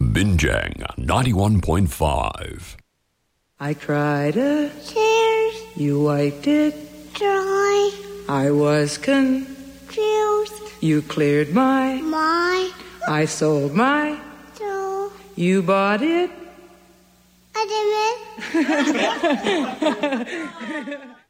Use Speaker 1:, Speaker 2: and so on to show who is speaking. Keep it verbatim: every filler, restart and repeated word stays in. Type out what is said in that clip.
Speaker 1: Binjang ninety-one point five.
Speaker 2: I cried a
Speaker 3: Tears
Speaker 2: you wiped it
Speaker 3: dry.
Speaker 2: I was con
Speaker 3: Fused
Speaker 2: you cleared my
Speaker 3: my
Speaker 2: I sold my
Speaker 3: soul.
Speaker 2: you bought it
Speaker 3: I didn't.